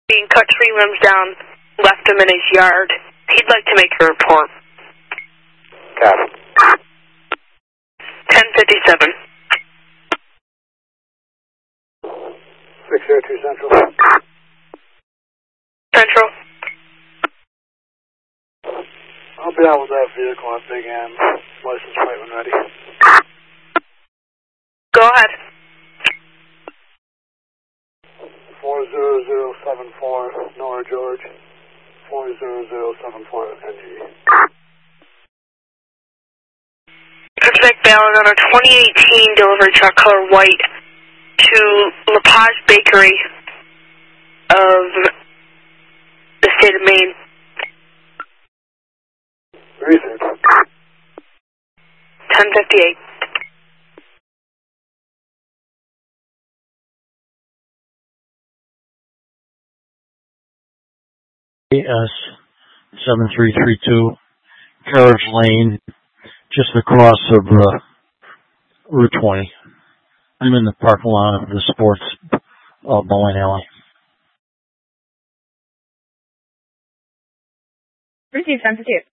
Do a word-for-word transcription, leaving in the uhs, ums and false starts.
Being cut tree limbs down, left him in his yard. He'd like to make a report. Copy. ten fifty-seven. six zero two Central. Central. I'll be out with that vehicle on Big M. License plate when ready. Go ahead. four zero zero seven four, Nora George. four zero zero seven four, N G. Suspect bailing on a twenty eighteen delivery truck, color white, to La Paz Bakery of the state of Maine. Research. ten fifty-eight. S seven three three two, Carriage Lane, just across of uh, Route twenty. I'm in the parking lot of the sports uh, bowling alley. Receive ten fifty-eight.